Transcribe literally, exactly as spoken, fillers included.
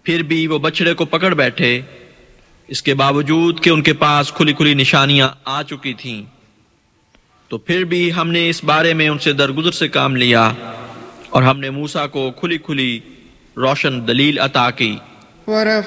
फिर भी वो बछड़े को पकड़ बैठे, इसके बावजूद कि उनके पास खुली खुली निशानियां आ चुकी थीं। तो फिर भी हमने इस बारे में उनसे दरगुजर से काम लिया और हमने मूसा को खुली खुली रोशन दलील अता की।